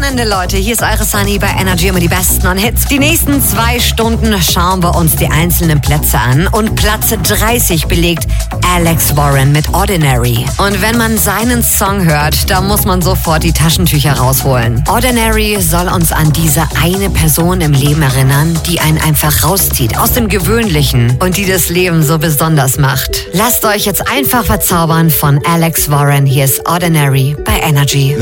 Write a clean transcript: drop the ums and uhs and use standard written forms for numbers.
Wochenende, Leute. Hier ist eure Sunny bei Energy, immer die besten an Hits. Die nächsten 2 Stunden schauen wir uns die einzelnen Plätze an. Und Platz 30 belegt Alex Warren mit Ordinary. Und wenn man seinen Song hört, da muss man sofort die Taschentücher rausholen. Ordinary soll uns an diese eine Person im Leben erinnern, die einen einfach rauszieht aus dem Gewöhnlichen und die das Leben so besonders macht. Lasst euch jetzt einfach verzaubern von Alex Warren. Hier ist Ordinary bei Energy.